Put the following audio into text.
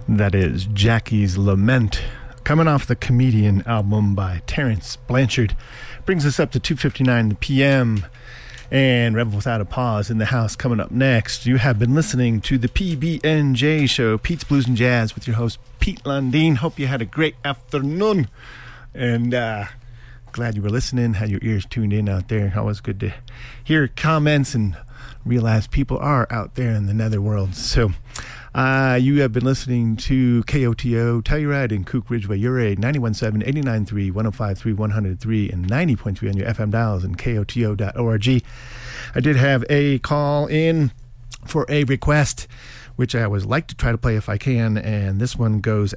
That is Jackie's Lament, coming off the Comedian album by Terrence Blanchard. Brings us up to 2:59 p.m. and Rebel Without a Pause in the house. Coming up next, you have been listening to the PBNJ show, Pete's Blues and Jazz, with your host Pete Lundeen. Hope you had a great afternoon, and glad you were listening, had your ears tuned in out there. Always good to hear comments and realize people are out there in the netherworld. So you have been listening to KOTO, Telluride and Cook Ridgeway, Ouray, 91.7, 89.3, 105.3, 100.3, and 90.3 on your FM dials and KOTO.org. I did have a call in for a request, which I always like to try to play if I can, and this one goes